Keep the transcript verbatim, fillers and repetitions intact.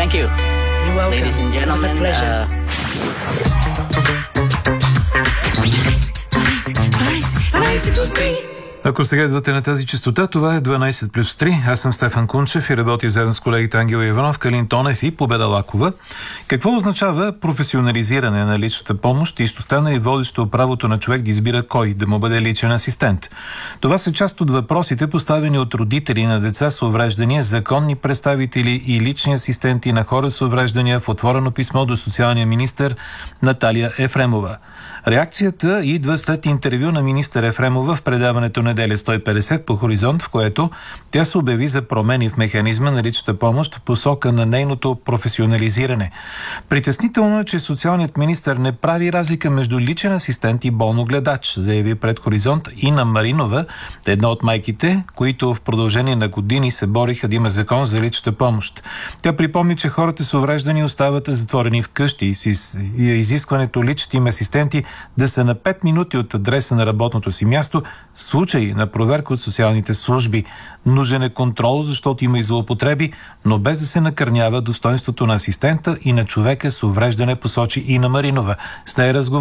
Thank you. You're welcome. Ladies and It was a gentlemen, pleasure. uh... Ако сега идвате на тази честота, това е дванайсет плюс три. Аз съм Стефан Кунчев и работя заедно с колегите Ангел Иванов, Калин Тонев и Победа Лакова. Какво означава професионализиране на личната помощ и ще стане ли водещо правото на човек да избира кой да му бъде личен асистент? Това са част от въпросите, поставени от родители на деца с увреждания, законни представители и лични асистенти на хора с увреждания в отворено писмо до социалния министър Наталия Ефремова. Реакцията идва след интервю на министър Ефремова в предаването Неделя сто и петдесет по Хоризонт, в което тя се обяви за промени в механизма на личната помощ в посока на нейното професионализиране. Притеснително е, че социалният министър не прави разлика между личен асистент и болногледач, заяви пред Хоризонт Ина Маринова, една от майките, които в продължение на години се бориха да има закон за личната помощ. Тя припомни, че хората с увреждания остават затворени вкъщи с изискването личните им асистенти да са на пет минути от адреса на работното си място в случай на проверка от социалните служби. Нужен е контрол, защото има и злоупотреби, но без да се накърнява достоинството на асистента и на човека с увреждане, посочи Ина Маринова. С нея разговор